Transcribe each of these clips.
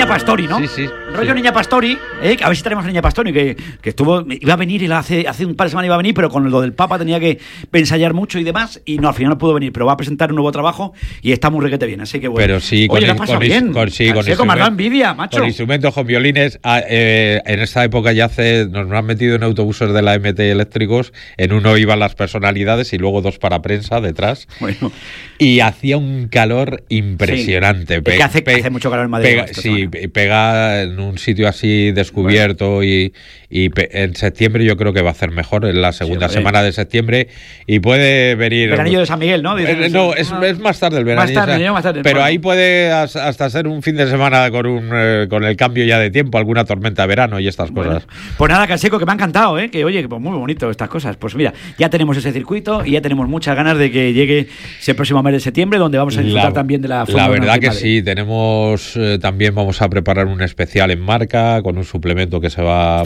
Niña Pastori, ¿no? Sí. Rollo Niña Pastori, a ver si tenemos a Niña Pastori, que estuvo, iba a venir, hace un par de semanas iba a venir, pero con lo del Papa tenía que ensayar mucho y demás, y no, al final no pudo venir, pero va a presentar un nuevo trabajo y está muy requete bien, así que bueno. Pero sí, oye, ¿qué pasa bien? Con más envidia, macho. Con instrumentos, con violines, en esta época ya nos han metido en autobuses de la MT eléctricos, en uno iban las personalidades y luego dos para prensa detrás, bueno. Y hacía un calor impresionante. Sí. Hace mucho calor en Madrid. Pega en un sitio así descubierto, bueno. y en septiembre yo creo que va a hacer mejor, en la segunda semana de septiembre, y puede venir... Veranillo de San Miguel, ¿no? No, es más tarde el veranillo. Más tarde, pero bueno. Ahí puede hasta ser un fin de semana con el cambio ya de tiempo, alguna tormenta de verano y estas cosas. Pues nada, Canseco, que me ha encantado, que oye, pues muy bonito estas cosas. Pues mira, ya tenemos ese circuito y ya tenemos muchas ganas de que llegue ese próximo mes de septiembre, donde vamos a disfrutar también de la Fórmula 1. La verdad que sí, tenemos también vamos a preparar un especial en marca con un suplemento que se va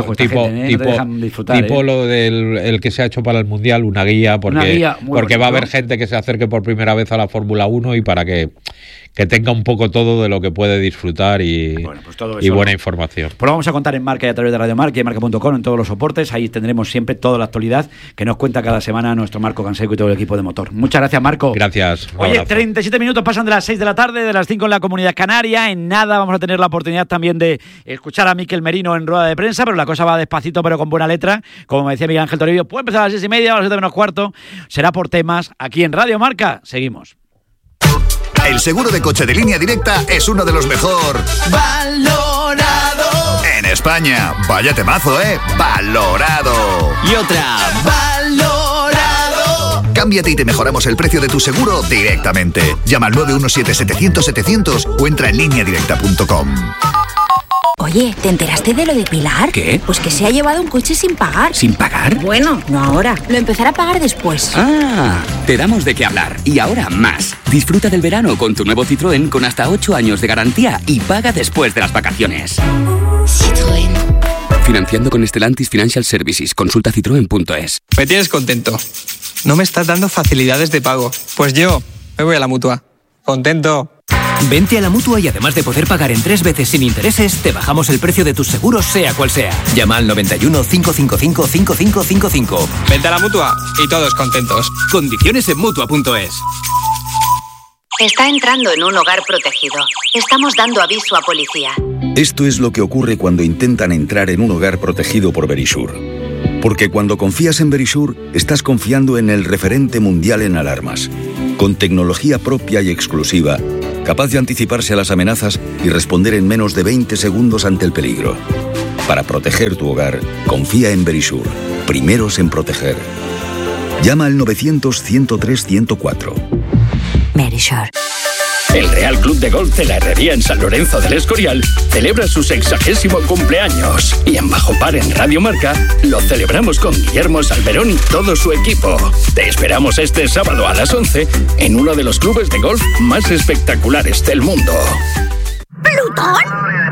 tipo lo del el que se ha hecho para el Mundial, una guía, porque va a haber gente que se acerque por primera vez a la Fórmula 1 y para que tenga un poco todo de lo que puede disfrutar y buena información. Pues lo vamos a contar en Marca y a través de Radio Marca y Marca.com en todos los soportes. Ahí tendremos siempre toda la actualidad que nos cuenta cada semana nuestro Marco Canseco y todo el equipo de Motor. Muchas gracias, Marco. Gracias. Oye, 37 minutos pasan de las 6 de la tarde, de las 5 en la Comunidad Canaria. En nada vamos a tener la oportunidad también de escuchar a Mikel Merino en rueda de prensa, pero la cosa va despacito pero con buena letra. Como me decía Miguel Ángel Toribio, puede empezar a las 6:30, a las 7 menos cuarto. Será por temas aquí en Radio Marca. Seguimos. El seguro de coche de Línea Directa es uno de los mejor valorado en España. Vaya temazo, valorado. Y otra, valorado. Cámbiate y te mejoramos el precio de tu seguro directamente. Llama al 917-700-700 o entra en lineadirecta.com. Oye, ¿te enteraste de lo de Pilar? ¿Qué? Pues que se ha llevado un coche sin pagar. ¿Sin pagar? Bueno, no ahora. Lo empezará a pagar después. Ah, te damos de qué hablar. Y ahora más. Disfruta del verano con tu nuevo Citroën con hasta 8 años de garantía y paga después de las vacaciones. Citroën. Financiando con Stellantis Financial Services. Consulta citroen.es. Me tienes contento. No me estás dando facilidades de pago. Pues yo me voy a la Mutua. Contento. Vente a la Mutua y además de poder pagar en 3 veces sin intereses, te bajamos el precio de tus seguros sea cual sea. Llama al 91 555 5555. Vente a la Mutua y todos contentos. Condiciones en Mutua.es. Está entrando en un hogar protegido. Estamos dando aviso a policía. Esto es lo que ocurre cuando intentan entrar en un hogar protegido por Verisure. Porque cuando confías en Verisure, estás confiando en el referente mundial en alarmas. Con tecnología propia y exclusiva, capaz de anticiparse a las amenazas y responder en menos de 20 segundos ante el peligro. Para proteger tu hogar, confía en Verisure. Primeros en proteger. Llama al 900-103-104. Verisure. El Real Club de Golf de la Herrería en San Lorenzo del Escorial celebra su 60º cumpleaños. Y en Bajo Par en Radio Marca lo celebramos con Guillermo Salmerón y todo su equipo. Te esperamos este sábado a las 11 en uno de los clubes de golf más espectaculares del mundo. ¿Plutón?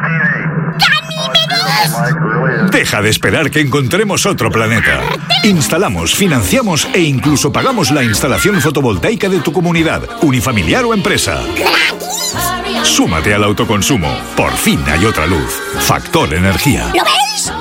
Deja de esperar que encontremos otro planeta. Instalamos, financiamos e incluso pagamos la instalación fotovoltaica de tu comunidad, unifamiliar o empresa. Súmate al autoconsumo. Por fin hay otra luz. Factor Energía. ¿Lo veis?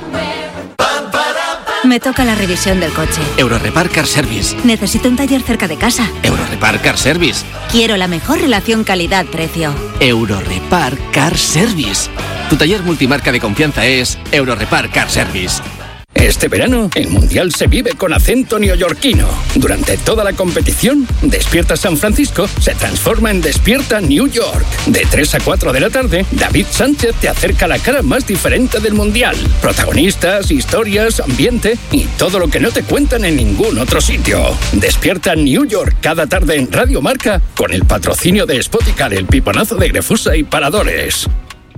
Me toca la revisión del coche. Eurorepar Car Service. Necesito un taller cerca de casa. Eurorepar Car Service. Quiero la mejor relación calidad-precio. Eurorepar Car Service. Tu taller multimarca de confianza es Eurorepar Car Service. Este verano, el Mundial se vive con acento neoyorquino. Durante toda la competición, Despierta San Francisco se transforma en Despierta New York. De 3 a 4 de la tarde, David Sánchez te acerca la cara más diferente del Mundial. Protagonistas, historias, ambiente y todo lo que no te cuentan en ningún otro sitio. Despierta New York cada tarde en Radio Marca con el patrocinio de Spoticar, el piponazo de Grefusa y Paradores.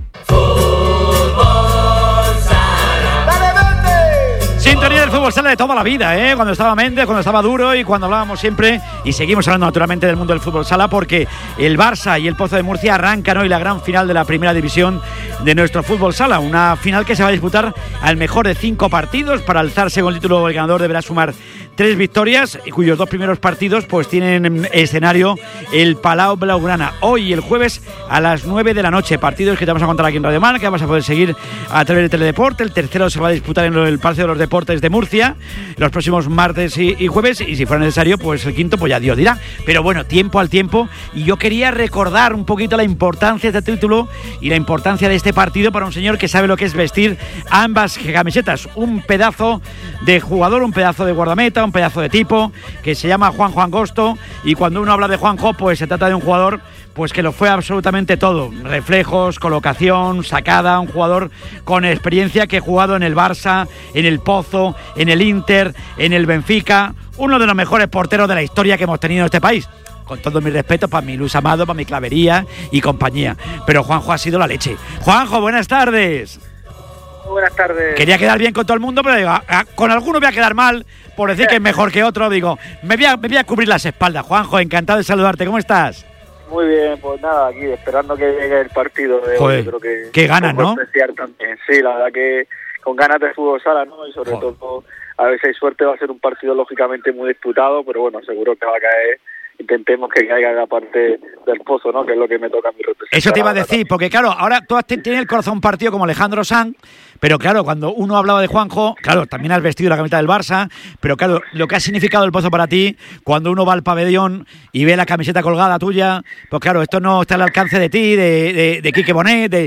Sintonía del fútbol sala de toda la vida, cuando estaba Méndez, cuando estaba Duro y cuando hablábamos siempre, y seguimos hablando naturalmente del mundo del fútbol sala, porque el Barça y el Pozo de Murcia arrancan hoy la gran final de la primera división de nuestro fútbol sala, una final que se va a disputar al mejor de 5 partidos. Para alzarse con el título, el ganador deberá sumar 3 victorias, cuyos 2 primeros partidos pues tienen escenario el Palau Blaugrana. Hoy, el jueves, a las 9 de la noche. Partidos que te vamos a contar aquí en Radio Marca, que vas a poder seguir a través de Teledeporte. El tercero se va a disputar en el Palacio de los Deportes de Murcia los próximos martes y jueves, y si fuera necesario, pues el quinto, pues ya Dios dirá. Pero bueno, tiempo al tiempo, y yo quería recordar un poquito la importancia de este título y la importancia de este partido para un señor que sabe lo que es vestir ambas camisetas. Un pedazo de jugador, un pedazo de guardameta, un pedazo de tipo, que se llama Juanjo Angosto, y cuando uno habla de Juanjo, pues se trata de un jugador pues que lo fue absolutamente todo: reflejos, colocación, sacada, un jugador con experiencia que ha jugado en el Barça, en el Pozo, en el Inter, en el Benfica, uno de los mejores porteros de la historia que hemos tenido en este país. Con todo mi respeto para mi Luis Amado, para mi Clavería y compañía, pero Juanjo ha sido la leche. Juanjo, buenas tardes. Buenas tardes. Quería quedar bien con todo el mundo, pero digo, con alguno voy a quedar mal por decir que es mejor que otro. Digo, me voy a cubrir las espaldas. Juanjo, encantado de saludarte, ¿cómo estás? Muy bien, pues nada, aquí esperando que llegue el partido de hoy. Creo que qué ganas, ¿no? También. Sí, la verdad que con ganas de fútbol sala, ¿no? Y sobre todo, a ver si hay suerte, va a ser un partido lógicamente muy disputado, pero bueno, seguro que va a caer. Intentemos que caiga la parte del Pozo, ¿no? Que es lo que me toca a mi representar. Eso te iba a decir, porque claro, ahora tú tienes el corazón partido como Alejandro Sanz, pero claro, cuando uno hablaba de Juanjo, claro, también has vestido la camiseta del Barça, pero claro, lo que ha significado el Pozo para ti, cuando uno va al pabellón y ve la camiseta colgada tuya, pues claro, esto no está al alcance de ti, de Quique Bonet, de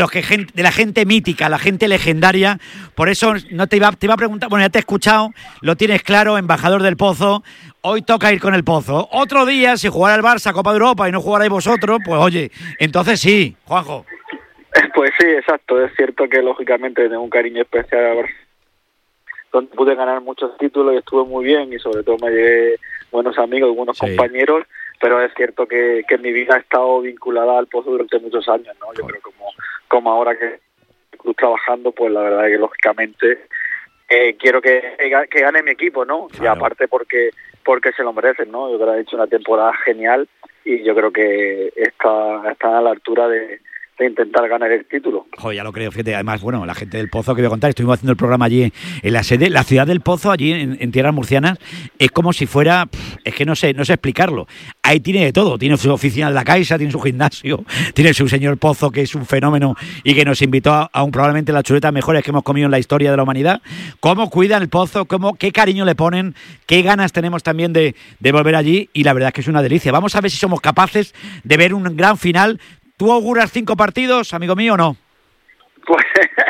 la gente mítica, la gente legendaria. Por eso no te iba a preguntar, bueno, ya te he escuchado, lo tienes claro, embajador del Pozo. Hoy toca ir con el Pozo. Otro día, si jugara el Barça Copa de Europa y no jugarais vosotros, pues oye, entonces sí, Juanjo. Pues sí, exacto. Es cierto que lógicamente tengo un cariño especial al Barça, donde pude ganar muchos títulos y estuve muy bien, y sobre todo me llevé buenos amigos y buenos compañeros, pero es cierto que mi vida ha estado vinculada al Pozo durante muchos años, ¿no? Yo creo como ahora que estoy trabajando, pues la verdad es que lógicamente quiero que gane mi equipo, ¿no? Claro. Y aparte porque se lo merecen, ¿no? Yo creo que ha hecho una temporada genial y yo creo que está a la altura de intentar ganar el título. Joder, ya lo creo, fíjate. Además, bueno, la gente del Pozo, que voy a contar, estuvimos haciendo el programa allí en la sede, la ciudad del Pozo, allí en tierras murcianas, es como si fuera, es que no sé explicarlo. Ahí tiene de todo, tiene su oficina de la Caixa, tiene su gimnasio, tiene su señor Pozo, que es un fenómeno y que nos invitó a probablemente las chuletas mejores que hemos comido en la historia de la humanidad. ¿Cómo cuidan el Pozo? ¿Qué cariño le ponen? ¿Qué ganas tenemos también de volver allí? Y la verdad es que es una delicia. Vamos a ver si somos capaces de ver un gran final. ¿Tú auguras 5 partidos, amigo mío, o no? Pues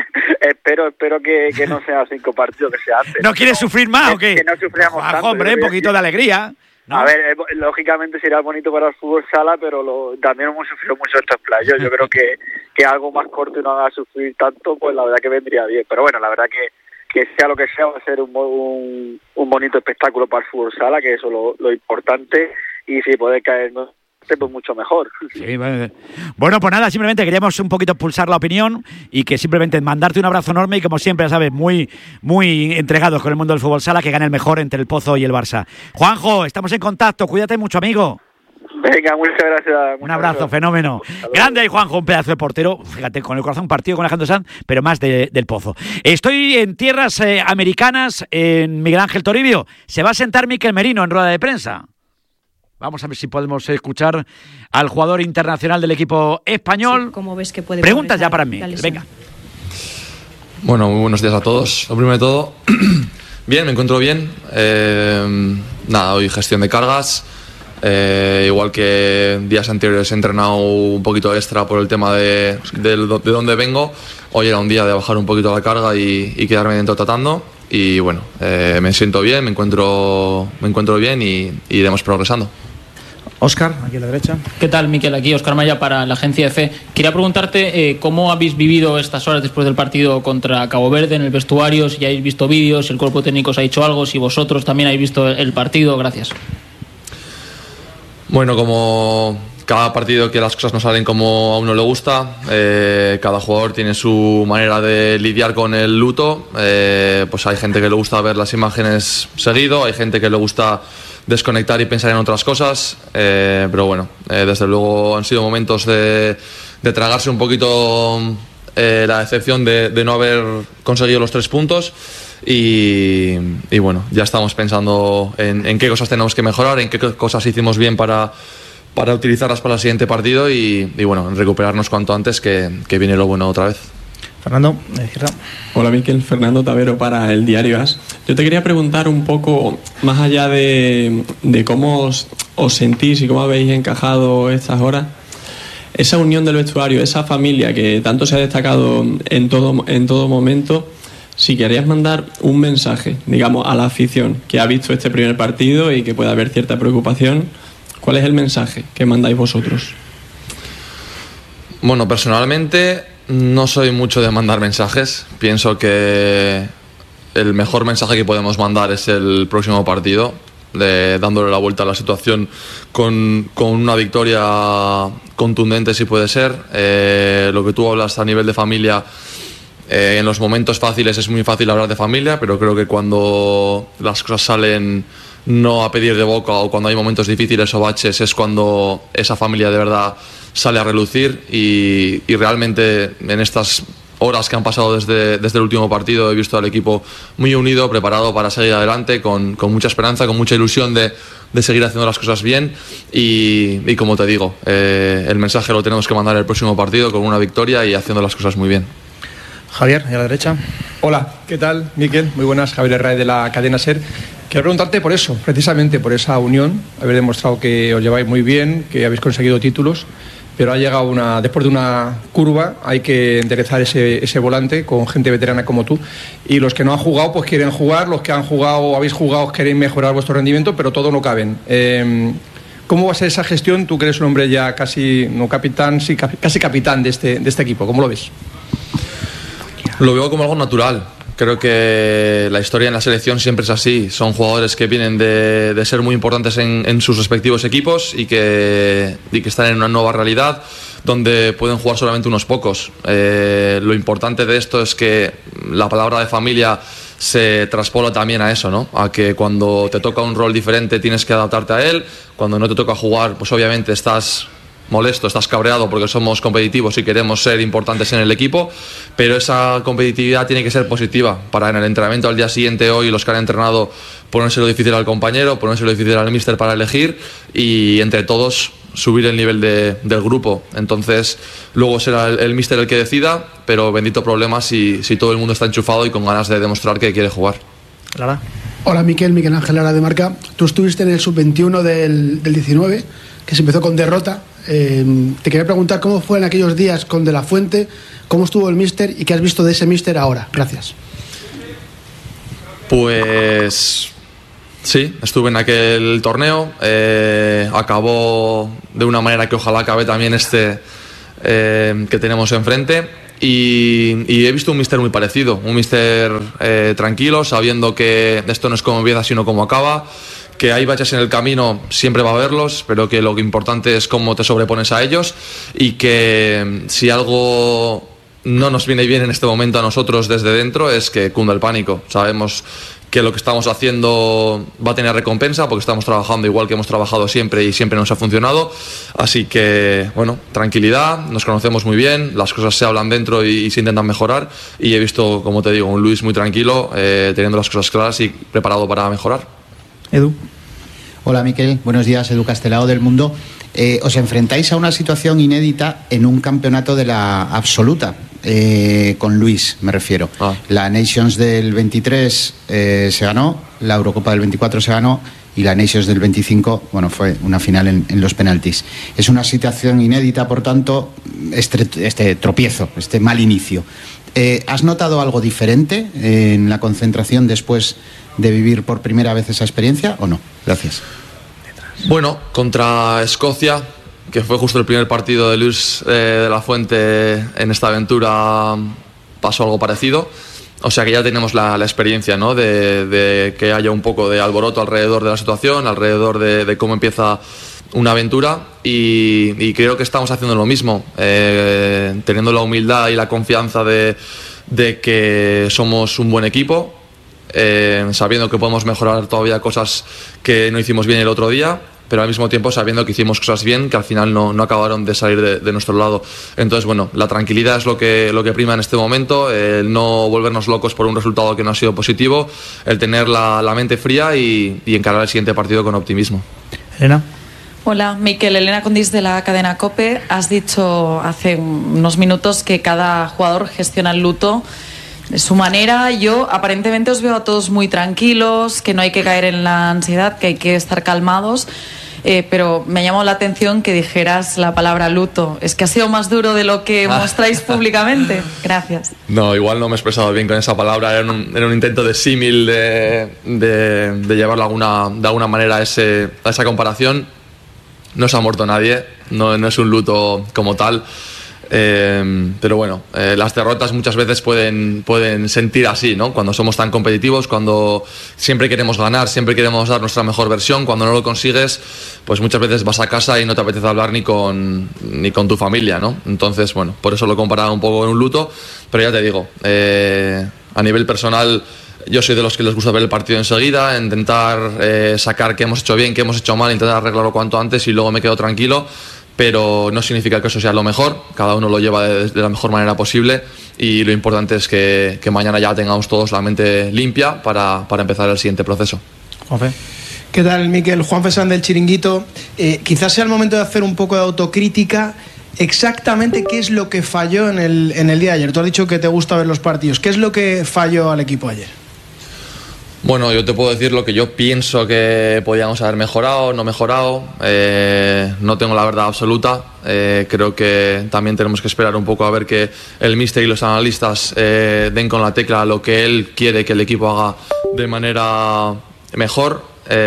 espero que no sean 5 partidos, que sea antes. ¿No quieres sufrir más o qué? Que no sufriamos tanto. Hombre, un poquito de alegría, ¿no? A ver, lógicamente sería bonito para el fútbol sala, pero también hemos sufrido mucho estos playos. Yo creo que algo más corto y no haga sufrir tanto, pues la verdad que vendría bien. Pero bueno, la verdad que sea lo que sea, va a ser un bonito espectáculo para el fútbol sala, que eso es lo importante, y si puede caernos pues mucho mejor. Sí, bueno, pues nada, simplemente queríamos un poquito pulsar la opinión y que simplemente mandarte un abrazo enorme y, como siempre, ya sabes, muy, muy entregados con el mundo del fútbol sala, que gane el mejor entre el Pozo y el Barça. Juanjo, estamos en contacto, cuídate mucho, amigo. Venga, muchas gracias. Un abrazo, fenómeno. Grande ahí, Juanjo, un pedazo de portero, fíjate, con el corazón partido con Alejandro Sanz, pero más del Pozo. Estoy en tierras americanas, en Miguel Ángel Toribio. Se va a sentar Mikel Merino en rueda de prensa. Vamos a ver si podemos escuchar al jugador internacional del equipo español. Sí, ¿cómo ves que puede preguntas ya para mí? Venga. Bueno, muy buenos días a todos. Lo primero de todo, bien, me encuentro bien. Nada, hoy gestión de cargas. Igual que días anteriores he entrenado un poquito extra por el tema de dónde vengo. Hoy era un día de bajar un poquito la carga y quedarme dentro tratando. Y bueno, me siento bien, me encuentro bien y iremos progresando. Óscar, aquí a la derecha. ¿Qué tal, Mikel? Aquí Óscar Maya para la agencia EFE. Quería preguntarte cómo habéis vivido estas horas después del partido contra Cabo Verde en el vestuario, si ya habéis visto vídeos, si el cuerpo técnico os ha dicho algo, si vosotros también habéis visto el partido. Gracias. Bueno, como cada partido que las cosas no salen como a uno le gusta, cada jugador tiene su manera de lidiar con el luto. Pues hay gente que le gusta ver las imágenes seguido, hay gente que le gusta desconectar y pensar en otras cosas, pero bueno, desde luego han sido momentos de tragarse un poquito la decepción de no haber conseguido los 3 puntos y bueno, ya estamos pensando en qué cosas tenemos que mejorar, en qué cosas hicimos bien para utilizarlas para el siguiente partido y bueno, recuperarnos cuanto antes, que viene lo bueno otra vez. Fernando, hola Miquel, Fernando Tavero para el Diario AS. Yo te quería preguntar un poco, más allá de cómo os sentís y cómo habéis encajado estas horas, esa unión del vestuario, esa familia que tanto se ha destacado en todo momento, si querías mandar un mensaje, digamos, a la afición que ha visto este primer partido y que puede haber cierta preocupación, ¿cuál es el mensaje que mandáis vosotros? Bueno, personalmente no soy mucho de mandar mensajes. Pienso que el mejor mensaje que podemos mandar es el próximo partido, dándole la vuelta a la situación con una victoria contundente, si puede ser. Lo que tú hablas a nivel de familia, en los momentos fáciles es muy fácil hablar de familia, pero creo que cuando las cosas salen no a pedir de boca, o cuando hay momentos difíciles o baches, es cuando esa familia de verdad sale a relucir, y realmente en estas horas que han pasado desde el último partido he visto al equipo muy unido, preparado para seguir adelante, con mucha esperanza, con mucha ilusión de seguir haciendo las cosas bien, y como te digo, el mensaje lo tenemos que mandar el próximo partido con una victoria y haciendo las cosas muy bien. Javier, a la derecha. Hola, ¿qué tal, Miquel? Muy buenas, Javier Herraiz de la cadena SER. Quiero preguntarte por eso, precisamente por esa unión, haber demostrado que os lleváis muy bien, que habéis conseguido títulos, pero ha llegado después de una curva, hay que enderezar ese volante con gente veterana como tú, y los que no han jugado pues quieren jugar, los que han jugado o habéis jugado queréis mejorar vuestro rendimiento, pero todo no caben. ¿Cómo va a ser esa gestión? Tú que eres un hombre ya casi, no capitán, sí, casi capitán de este equipo, ¿cómo lo ves? Lo veo como algo natural. Creo que la historia en la selección siempre es así. Son jugadores que vienen de ser muy importantes en sus respectivos equipos y que están en una nueva realidad donde pueden jugar solamente unos pocos. Lo importante de esto es que la palabra de familia se traspola también a eso, ¿no? A que cuando te toca un rol diferente tienes que adaptarte a él. Cuando no te toca jugar, pues obviamente estás molesto, estás cabreado porque somos competitivos y queremos ser importantes en el equipo, pero esa competitividad tiene que ser positiva para en el entrenamiento al día siguiente, hoy los que han entrenado, ponérselo difícil al compañero, ponérselo difícil al míster para elegir y entre todos subir el nivel del grupo. Entonces luego será el míster el que decida, pero bendito problema si todo el mundo está enchufado y con ganas de demostrar que quiere jugar. Lara. Hola Miguel Ángel Lara de Marca. Tú estuviste en el sub-21 del 19, que se empezó con derrota. Te quería preguntar cómo fue en aquellos días con De La Fuente, cómo estuvo el míster y qué has visto de ese míster ahora. Gracias. Pues sí, estuve en aquel torneo, acabó de una manera que ojalá acabe también que tenemos enfrente, y he visto un míster muy parecido, un míster tranquilo, sabiendo que esto no es como empieza sino como acaba, que hay baches en el camino, siempre va a haberlos, pero que lo importante es cómo te sobrepones a ellos, y que si algo no nos viene bien en este momento a nosotros desde dentro es que cunda el pánico. Sabemos que lo que estamos haciendo va a tener recompensa porque estamos trabajando igual que hemos trabajado siempre y siempre nos ha funcionado, así que bueno, tranquilidad, nos conocemos muy bien, las cosas se hablan dentro y se intentan mejorar, y he visto, como te digo, un Luis muy tranquilo, teniendo las cosas claras y preparado para mejorar. Edu. Hola Miquel, buenos días, Edu Castelao del Mundo. Os enfrentáis a una situación inédita en un campeonato de la absoluta, con Luis me refiero. La Nations del 23 se ganó, la Eurocopa del 24 se ganó y la Nations del 25, bueno, fue una final en los penaltis. Es una situación inédita, por tanto, este tropiezo, este mal inicio. ¿Has notado algo diferente en la concentración después de vivir por primera vez esa experiencia o no? Gracias. Bueno, contra Escocia, que fue justo el primer partido de Luis de la Fuente en esta aventura, pasó algo parecido. O sea que ya tenemos la experiencia, ¿no? de que haya un poco de alboroto alrededor de la situación, alrededor de cómo empieza una aventura, y creo que estamos haciendo lo mismo, teniendo la humildad y la confianza de que somos un buen equipo, sabiendo que podemos mejorar todavía cosas que no hicimos bien el otro día, pero al mismo tiempo sabiendo que hicimos cosas bien que al final no acabaron de salir de nuestro lado. Entonces, bueno, la tranquilidad es lo que prima en este momento, el no volvernos locos por un resultado que no ha sido positivo, el tener la mente fría y encarar el siguiente partido con optimismo. Elena. Hola, Miquel, Elena Condis de la cadena COPE. Has dicho hace unos minutos que cada jugador gestiona el luto de su manera. Yo aparentemente os veo a todos muy tranquilos, que no hay que caer en la ansiedad, que hay que estar calmados, pero me llamó la atención que dijeras la palabra luto. ¿Es que ha sido más duro de lo que mostráis públicamente? Gracias. No, igual no me he expresado bien con esa palabra, era un intento de símil de llevarlo de alguna manera a esa comparación. No se ha muerto nadie, no es un luto como tal. Pero bueno, las derrotas muchas veces pueden sentir así, ¿no? Cuando somos tan competitivos, cuando siempre queremos ganar, siempre queremos dar nuestra mejor versión, cuando no lo consigues, pues muchas veces vas a casa y no te apetece hablar ni con tu familia, ¿no? Entonces, bueno, por eso lo comparaba un poco con un luto, pero ya te digo, a nivel personal, yo soy de los que les gusta ver el partido enseguida, intentar sacar qué hemos hecho bien, qué hemos hecho mal, intentar arreglarlo cuanto antes y luego me quedo tranquilo. Pero no significa que eso sea lo mejor, cada uno lo lleva de la mejor manera posible y lo importante es que mañana ya tengamos todos la mente limpia para empezar el siguiente proceso. Juanfe. ¿Qué tal, Miquel? Juanfe San del Chiringuito. Quizás sea el momento de hacer un poco de autocrítica. Exactamente qué es lo que falló en el día de ayer. Tú has dicho que te gusta ver los partidos. ¿Qué es lo que falló al equipo ayer? Bueno, yo te puedo decir lo que yo pienso que podíamos haber mejorado, no mejorado. No tengo la verdad absoluta. Creo que también tenemos que esperar un poco a ver que el míster y los analistas den con la tecla lo que él quiere que el equipo haga de manera mejor.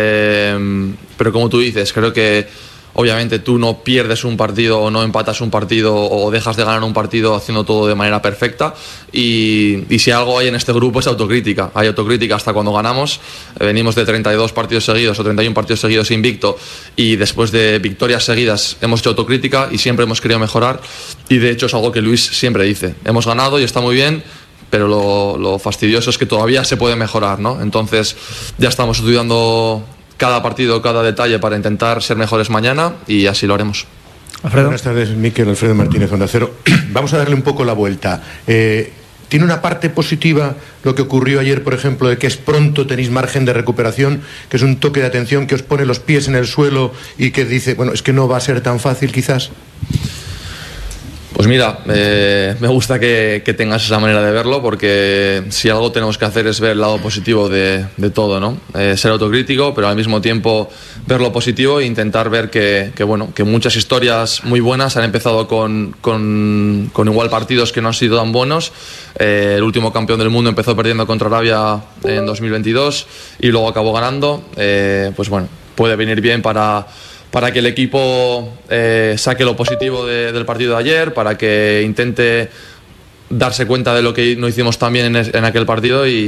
Pero como tú dices, creo que obviamente tú no pierdes un partido o no empatas un partido o dejas de ganar un partido haciendo todo de manera perfecta y si algo hay en este grupo es autocrítica. Hay autocrítica hasta cuando ganamos. Venimos de 32 partidos seguidos o 31 partidos seguidos invicto y después de victorias seguidas hemos hecho autocrítica y siempre hemos querido mejorar y de hecho es algo que Luis siempre dice. Hemos ganado y está muy bien, pero lo fastidioso es que todavía se puede mejorar, ¿no? Entonces ya estamos estudiando cada partido, cada detalle para intentar ser mejores mañana y así lo haremos. Alfredo. Buenas tardes, Miquel. Alfredo Martínez, Onda Cero. Vamos a darle un poco la vuelta. ¿Tiene una parte positiva lo que ocurrió ayer, por ejemplo, de que es pronto, tenéis margen de recuperación, que es un toque de atención que os pone los pies en el suelo y que dice, bueno, es que no va a ser tan fácil quizás? Pues mira, me gusta que tengas esa manera de verlo porque si algo tenemos que hacer es ver el lado positivo de todo, ¿no? Ser autocrítico, pero al mismo tiempo ver lo positivo e intentar ver que muchas historias muy buenas han empezado con igual partidos que no han sido tan buenos. El último campeón del mundo empezó perdiendo contra Arabia en 2022 y luego acabó ganando. Pues bueno, puede venir bien para que el equipo saque lo positivo del partido de ayer, para que intente darse cuenta de lo que no hicimos tan bien en aquel partido y